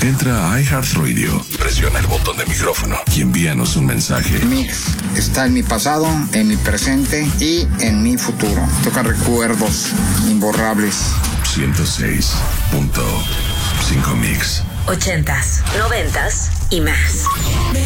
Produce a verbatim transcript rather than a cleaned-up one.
Entra a iHeartRadio, presiona el botón de micrófono y envíanos un mensaje. Mix está en mi pasado, en mi presente y en mi futuro. Toca recuerdos imborrables. ciento seis punto cinco Mix. Ochentas, noventas y más.